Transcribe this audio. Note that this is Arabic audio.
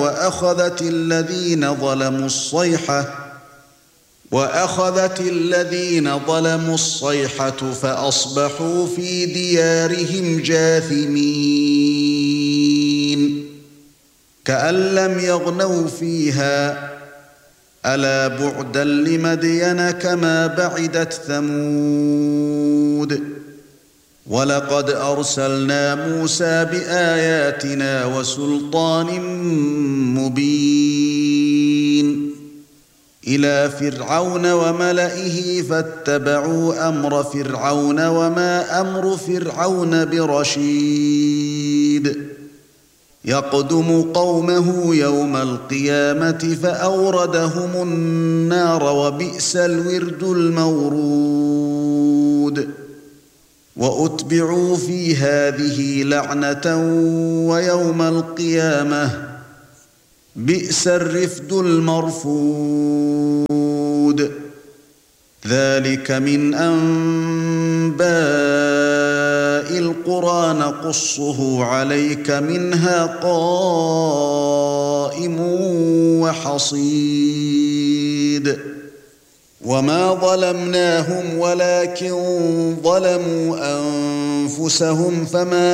وأخذت الذين ظلموا الصيحة فأصبحوا في ديارهم جاثمين كأن لم يغنوا فيها ألا بعدا لمدين كما بعدت ثمود ولقد أرسلنا موسى بآياتنا وسلطان مبين إلى فرعون وملئه فاتبعوا أمر فرعون وما أمر فرعون برشيد يقدم قومه يوم القيامة فأوردهم النار وبئس الورد المورود وأتبعوا في هذه لعنة ويوم القيامة بئس الرفد المرفود ذلك من أنباء القرى نقصه عليك منها قائم وحصيد وما ظلمناهم ولكن ظلموا أنفسهم فما